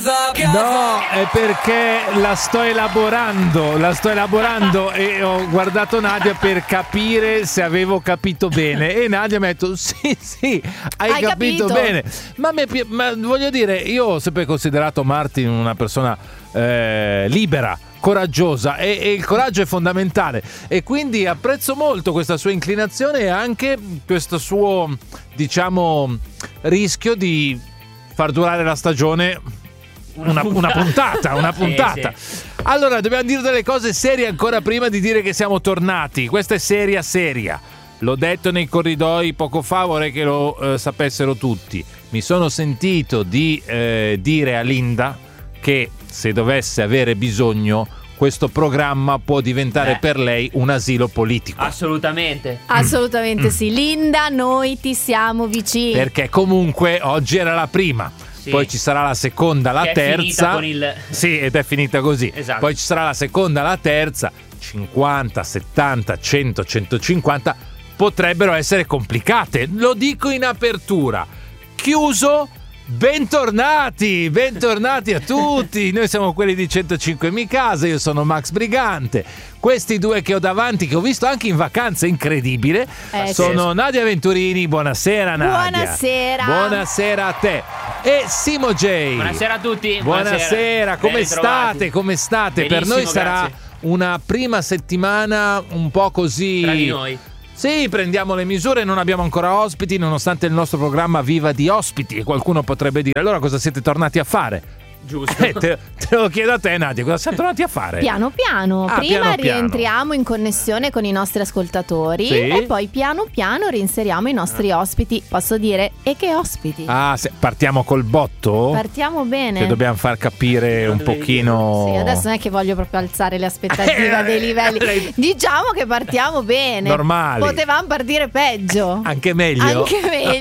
No, è perché la sto elaborando e ho guardato Nadia per capire se avevo capito bene e Nadia mi ha detto sì, hai capito bene. Ma voglio dire, io ho sempre considerato Martin una persona libera, coraggiosa e il coraggio è fondamentale e quindi apprezzo molto questa sua inclinazione e anche questo suo, diciamo, rischio di far durare la stagione una puntata. Sì. Allora dobbiamo dire delle cose serie ancora prima di dire che siamo tornati. Questa è seria. L'ho detto nei corridoi poco fa, vorrei che lo sapessero tutti. Mi sono sentito di dire a Linda che se dovesse avere bisogno questo programma può diventare per lei un asilo politico. Assolutamente sì. Linda, noi ti siamo vicini. Perché comunque oggi era la prima. Sì. Poi ci sarà la seconda, la terza. Con il... Sì, ed è finita così. Esatto. Poi ci sarà la seconda, la terza. 50, 70, 100, 150 potrebbero essere complicate. Lo dico in apertura. Chiuso. Bentornati a tutti. Noi siamo quelli di 105 casa. Io sono Max Brigante. Questi due che ho davanti, che ho visto anche in vacanza, incredibile, sono Nadia Venturini. Buonasera Nadia. Buonasera a te. E Simo J. Buonasera a tutti. Buonasera. Come state? Benissimo, per noi sarà grazie. una prima settimana un po' così tra di noi. Sì, prendiamo le misure, non abbiamo ancora ospiti, nonostante il nostro programma viva di ospiti. E qualcuno potrebbe dire, allora cosa siete tornati a fare? Giusto. Te lo chiedo a te Nadia, cosa siamo tornati a fare? Piano piano, prima rientriamo in connessione con i nostri ascoltatori e poi piano piano reinseriamo i nostri ospiti. Posso dire, e che ospiti? Partiamo col botto? Partiamo bene. Che dobbiamo far capire un pochino. Sì, adesso non è che voglio proprio alzare le aspettative dei livelli. Diciamo che partiamo bene. Normali. Potevamo partire peggio. Anche meglio. Anche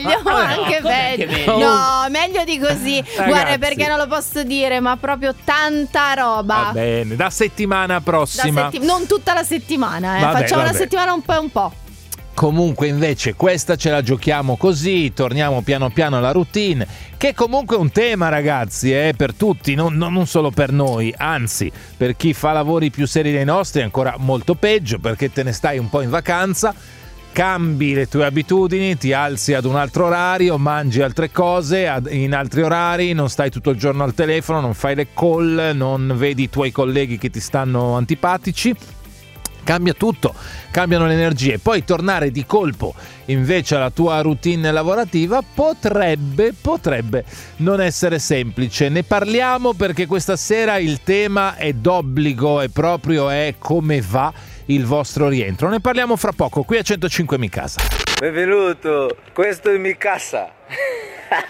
peggio. No, meglio di così. Ragazzi. Guarda, perché non lo posso dire, ma proprio tanta roba. Va bene, da settimana prossima. Non tutta la settimana, facciamo una settimana un po'. Comunque invece questa ce la giochiamo così, torniamo piano piano alla routine, che comunque è un tema, ragazzi, per tutti, non solo per noi, anzi per chi fa lavori più seri dei nostri è ancora molto peggio, perché te ne stai un po' in vacanza, cambi le tue abitudini, ti alzi ad un altro orario, mangi altre cose in altri orari, non stai tutto il giorno al telefono, non fai le call, non vedi i tuoi colleghi che ti stanno antipatici. Cambia tutto, cambiano le energie. Poi tornare di colpo invece alla tua routine lavorativa potrebbe non essere semplice. Ne parliamo perché questa sera il tema è d'obbligo e proprio è come va il vostro rientro. Ne parliamo fra poco qui a 105 casa. Benvenuto, questo è mi casa.